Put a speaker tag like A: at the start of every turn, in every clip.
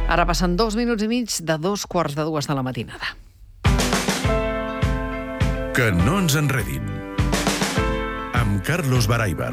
A: Ara passen 2 minuts i mig de 2:45 de la matinada.
B: Que no ens enredin. Amb Carlos Baraibar.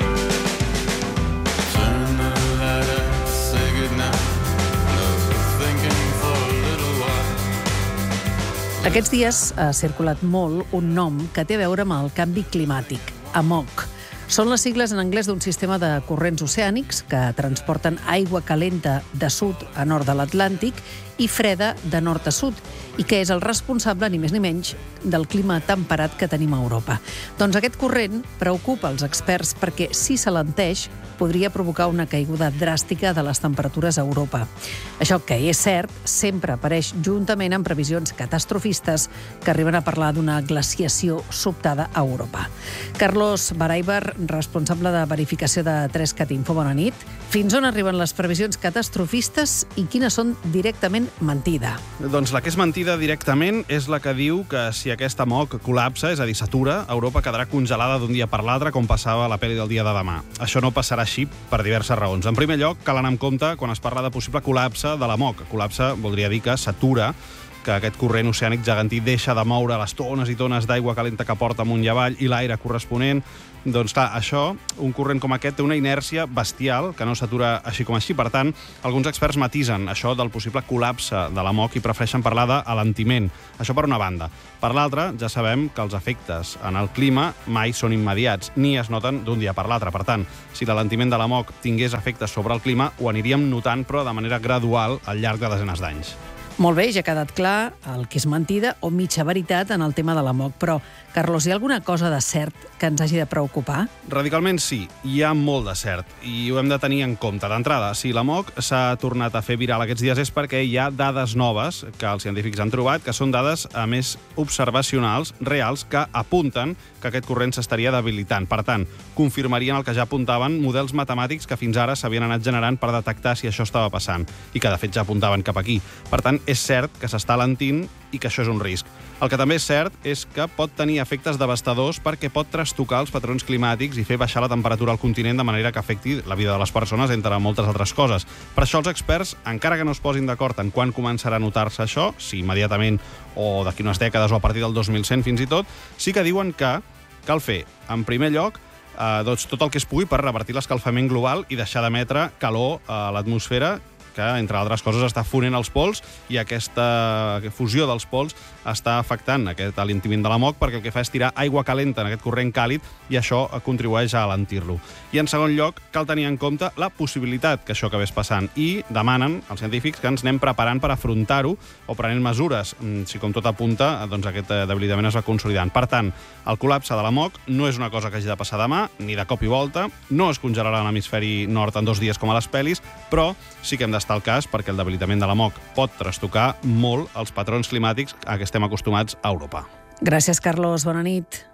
A: Aquests dies ha circulat molt un nom que té a veure amb el canvi climàtic, AMOC. Són les sigles en anglès d'un sistema de corrents oceànics que transporten aigua calenta de sud a nord de l'Atlàntic i freda de nord a sud, i que és el responsable, ni més ni menys, del clima temperat que tenim a Europa. Doncs aquest corrent preocupa els experts perquè, si s'alenteix, podria provocar una caiguda dràstica de les temperatures a Europa. Això, que és cert, sempre apareix juntament amb previsions catastrofistes que arriben a parlar d'una glaciació sobtada a Europa. Carlos Baraibar, responsable de verificació de 3cat Info, bona nit. Fins on arriben les previsions catastrofistes i quines són directament mentida?
C: Doncs la que és mentida directament és la que diu que si aquesta AMOC col·lapsa, és a dir, s'atura, Europa quedarà congelada d'un dia per l'altre, com passava a la pel·li del dia de demà. Això no passarà així per diverses raons. En primer lloc, cal anar amb compte quan es parla de possible col·lapse de l'AMOC. Col·lapse voldria dir que s'atura, que aquest corrent oceànic gegantí deixa de moure les tones i tones d'aigua calenta que porta amunt i avall i l'aire corresponent. Doncs clar, això, un corrent com aquest, té una inèrcia bestial que no s'atura així com així. Per tant, alguns experts matisen això del possible col·lapse de l'AMOC i prefereixen parlar d'alentiment. Això per una banda. Per l'altra, ja sabem que els efectes en el clima mai són immediats, ni es noten d'un dia per l'altre. Per tant, si l'alentiment de l'AMOC tingués efectes sobre el clima, ho aniríem notant, però de manera gradual al llarg de desenes d'anys.
A: Molt bé, ja ha quedat clar el que és mentida o mitja veritat en el tema de l'AMOC, però, Carlos, hi ha alguna cosa de cert que ens hagi de preocupar?
C: Radicalment sí, hi ha molt de cert i ho hem de tenir en compte. D'entrada, si l'AMOC s'ha tornat a fer viral aquests dies és perquè hi ha dades noves que els científics han trobat, que són dades a més observacionals, reals, que apunten que aquest corrent s'estaria debilitant. Per tant, confirmarien el que ja apuntaven models matemàtics que fins ara s'havien anat generant per detectar si això estava passant i que de fet ja apuntaven cap aquí. Per tant, és cert que s'està alentint i que això és un risc. El que també és cert és que pot tenir efectes devastadors perquè pot trastocar els patrons climàtics i fer baixar la temperatura al continent de manera que afecti la vida de les persones, entre moltes altres coses. Per això els experts, encara que no es posin d'acord en quan començarà a notar-se això, si immediatament o d'aquí unes dècades o a partir del 2100 fins i tot, sí que diuen que cal fer, en primer lloc, doncs, tot el que es pugui per revertir l'escalfament global i deixar d'emetre calor a l'atmosfera, que, entre altres coses, està fonent els pols i aquesta fusió dels pols està afectant aquest alentiment de l'AMOC perquè el que fa és tirar aigua calenta en aquest corrent càlid i això contribueix a alentir-lo. I, en segon lloc, cal tenir en compte la possibilitat que això acabés passant i demanen als científics que ens anem preparant per afrontar-ho o prenent mesures, si com tot apunta, doncs aquest debilitament es va consolidant. Per tant, el col·lapse de l'AMOC no és una cosa que hagi de passar demà, ni de cop i volta, no es congelarà a l'hemisferi nord en 2 dies com a les pel·lis, però sí que hem d'estar al cas perquè el debilitament de l'AMOC pot trastocar molt els patrons climàtics a què estem acostumats a Europa.
A: Gràcies, Carlos. Bona nit.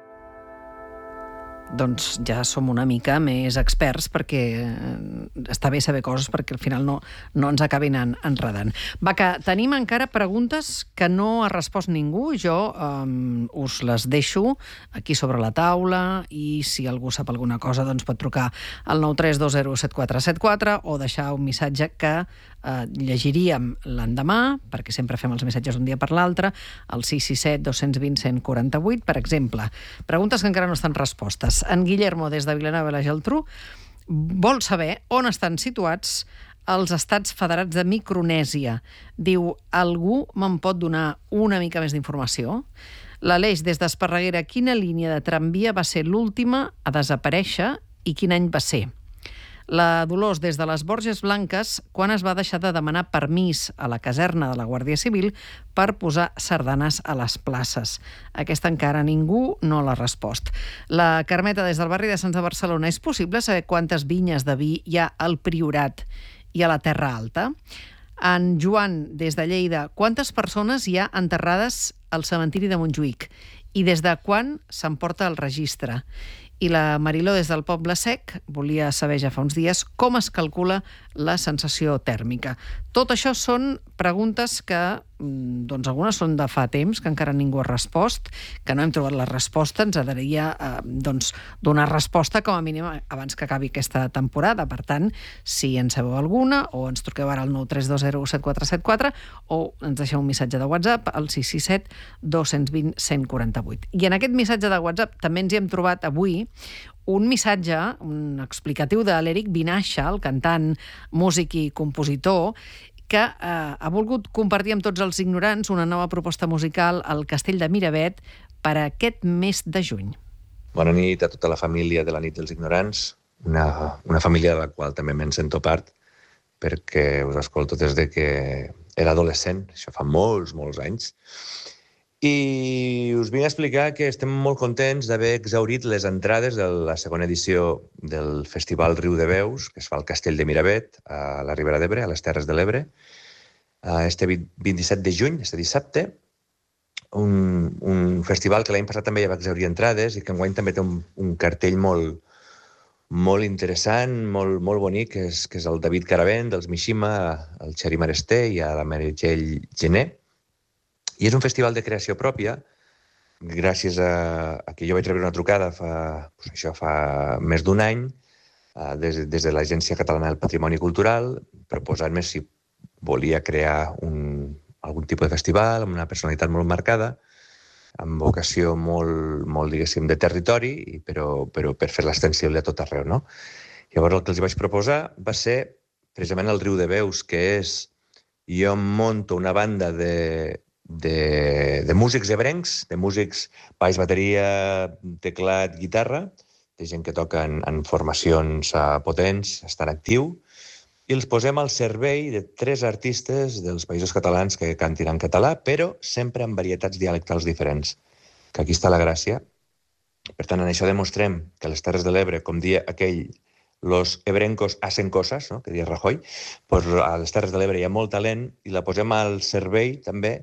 A: Doncs ja som una mica més experts perquè està bé saber coses perquè al final no ens acabin enredant. Va, que tenim encara preguntes que no ha respost ningú. Jo us les deixo aquí sobre la taula i si algú sap alguna cosa doncs pot trucar al 932017474 o deixar un missatge que llegiríem l'endemà, perquè sempre fem els missatges d'un dia per l'altre, al 667-220-148, per exemple. Preguntes que encara no estan respostes. En Guillermo, des de Vilanova i la Geltrú, vol saber on estan situats els estats federats de Micronèsia. Diu, algú me'n pot donar una mica més d'informació? L'Aleix, des d'Esparreguera, quina línia de tramvia va ser l'última a desaparèixer i quin any va ser? La Dolors, des de les Borges Blanques, quan es va deixar de demanar permís a la caserna de la Guàrdia Civil per posar sardanes a les places? Aquesta encara ningú no l'ha respost. La Carmeta, des del barri de Sants de Barcelona, és possible saber quantes vinyes de vi hi ha al Priorat i a la Terra Alta? En Joan, des de Lleida, quantes persones hi ha enterrades al cementiri de Montjuïc? I des de quan se'n porta el registre? I la Mariló, des del Poble Sec, volia saber ja fa uns dies com es calcula la sensació tèrmica. Tot això són preguntes que, doncs, algunes són de fa temps, que encara ningú ha respost, que no hem trobat la resposta. Ens agradaria doncs, donar resposta com a mínim abans que acabi aquesta temporada. Per tant, si en sabeu alguna, o ens truqueu ara al 932017474 o ens deixeu un missatge de WhatsApp al 667 220 148. I en aquest missatge de WhatsApp també ens hi hem trobat avui un missatge, un explicatiu de l'Eric Vinaixa, el cantant, músic i compositor, que ha volgut compartir amb tots els ignorants una nova proposta musical al Castell de Miravet per a aquest mes de juny.
D: Bona nit a tota la família de la nit dels ignorants, una família de la qual també me'n sento part, perquè us escolto des de que era adolescent, això fa molts anys, i us vinc a explicar que estem molt contents d'haver exhaurit les entrades de la segona edició del Festival Riu de Veus, que es fa al Castell de Miravet, a la Ribera d'Ebre, a les Terres de l'Ebre, este 27 de juny, este dissabte, un festival que l'any passat també ja va exhaurir entrades i que enguany també té un cartell molt interessant, molt bonic, que és el David Caravent, dels Mishima, el Xeri Maresté i la Meritxell Gené. I és un festival de creació pròpia, gràcies a que jo vaig rebre una trucada fa més d'un any, des de l'Agència Catalana del Patrimoni Cultural, proposant-me si volia crear algun tipus de festival amb una personalitat molt marcada, amb vocació molt diguéssim, de territori, però per fer-la extensible a tot arreu, no? Llavors el que els vaig proposar va ser precisament el Riu de Veus, que és... Jo monto una banda de músics ebrencs, de músics baix, bateria, teclat, guitarra, de gent que toca en formacions potents, estan actiu, i els posem al servei de 3 artistes dels Països Catalans que cantin en català, però sempre amb varietats dialectals diferents, que aquí està la gràcia. Per tant, en això demostrem que a les Terres de l'Ebre, com dia aquell, los ebrencos hacen cosas, no? Que dia Rajoy, doncs a les Terres de l'Ebre hi ha molt talent i la posem al servei també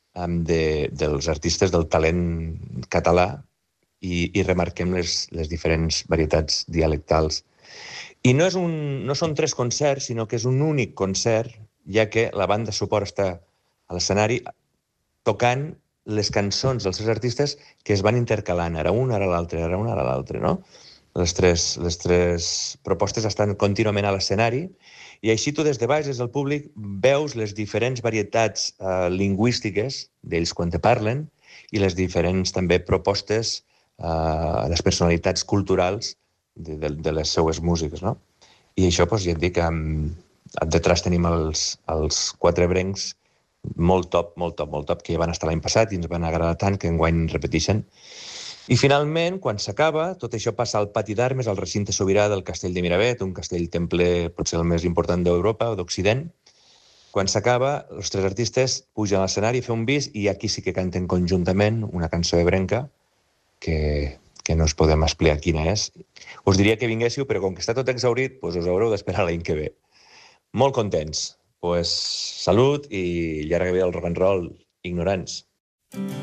D: dels artistes del talent català i remarquem les diferents varietats dialectals. I no són 3 concerts, sinó que és un únic concert, ja que la banda suport està a l'escenari tocant les cançons dels 3 artistes que es van intercalant, ara un, ara l'altre, ara un, ara l'altre, no? Les tres propostes estan contínuament a l'escenari i així tu des de baix, des del públic, veus les diferents varietats lingüístiques d'ells quan te parlen i les diferents també propostes, les personalitats culturals de les seues músiques, no? I això, ja et dic, detrás tenim els 4 ebrencs molt top, que ja van estar l'any passat i ens van agradar tant que enguany repeteixen. I finalment, quan s'acaba, tot això passa al pati d'armes, al recinte sobirà del Castell de Miravet, un castell-temple potser el més important d'Europa o d'Occident. Quan s'acaba, els 3 artistes pugen a l'escenari a fer un bis i aquí sí que canten conjuntament una cançó ebrenca que no us podem explicar quina és. Us diria que vinguéssiu, però com que està tot exhaurit, us haureu d'esperar l'any que ve. Molt contents. Salut i llarga vida al rock and roll, ignorants.